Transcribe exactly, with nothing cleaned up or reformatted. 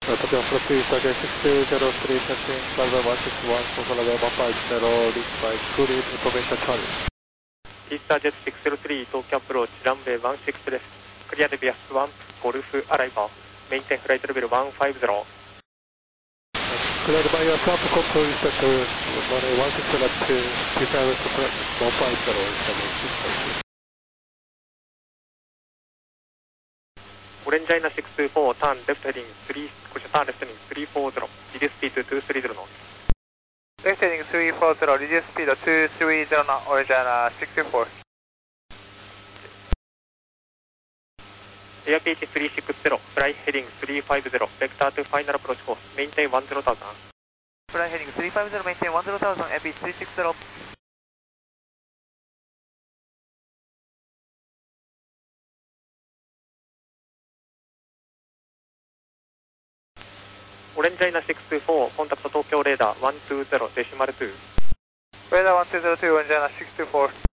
Tokyo proceed target six two zero three touching runway one six one, runway one five zero, reach by cruise information Charlie. Easter Jet six zero three, Tokyo approach, runway one sixです。クリアでビアスワン、ゴルフアライバー、メインテンフライトレベルone five zero。 Cleared by your trap control inspector, runway one six zero two, prepare to press one five zero, seven six. オレンジャイナsix two four、ターンレフトヘディング3、こちらターンレフトヘディングthree four zero、リデューススピードtwo three zeroの。 レフトヘディングthree four zero、リデューススピードtwo three zeroのオレンジャイナsix two four。 エアピーチthree six zero、フライヘディングthree five zero、ベクタートゥファイナルアプローチコース、メインテインone zero thousand。 フライヘディングthree five zero、メインテインone zero thousand、エアピーチthree six zero。 オレンジャイナsix two four、コンタクト東京レーダーone two zeroデシマルtwo。 レーダーone two zero two、オレンジャイナsix two four。